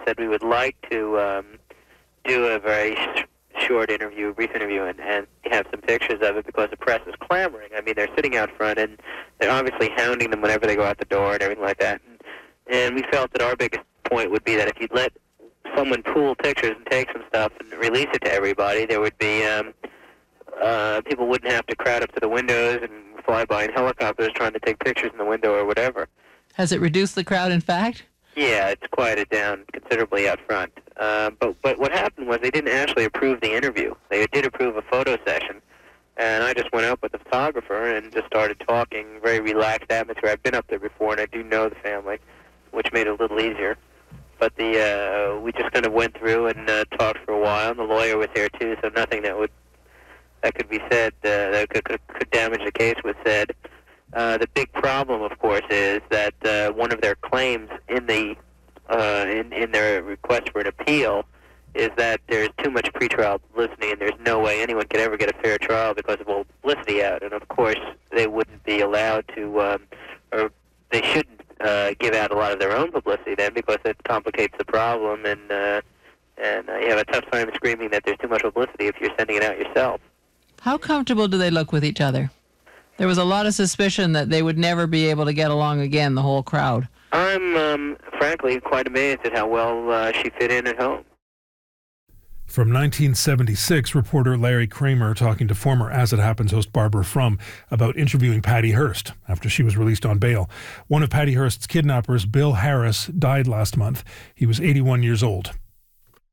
said we would like to do a very short interview, brief interview, and have some pictures of it because the press is clamoring. I mean, they're sitting out front, and they're obviously hounding them whenever they go out the door and everything like that. And we felt that our biggest point would be that if you'd let someone pool pictures and take some stuff and release it to everybody, there would be people wouldn't have to crowd up to the windows and fly by in helicopters trying to take pictures in the window or whatever. Has it reduced the crowd, in fact? Yeah, it's quieted down considerably out front. But what happened was they didn't actually approve the interview. They did approve a photo session, and I just went up with the photographer and just started talking, very relaxed atmosphere. I've been up there before, and I do know the family, which made it a little easier. But we just kind of went through and talked for a while, and the lawyer was there too, so nothing that could be said that could damage the case was said. The big problem, of course, is that one of their claims in their request for an appeal is that there's too much pretrial publicity, and there's no way anyone could ever get a fair trial because of all the publicity out. And of course, they wouldn't be allowed to, or they shouldn't give out a lot of their own publicity then, because it complicates the problem, and you have a tough time screaming that there's too much publicity if you're sending it out yourself. How comfortable do they look with each other? There was a lot of suspicion that they would never be able to get along again, the whole crowd. I'm, frankly, quite amazed at how well she fit in at home. From 1976, reporter Larry Kramer talking to former As It Happens host Barbara Frum about interviewing Patty Hearst after she was released on bail. One of Patty Hearst's kidnappers, Bill Harris, died last month. He was 81 years old.